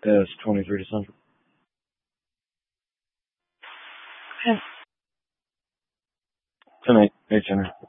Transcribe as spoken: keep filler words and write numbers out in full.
It's twenty-three December. Okay. Tonight, H N R.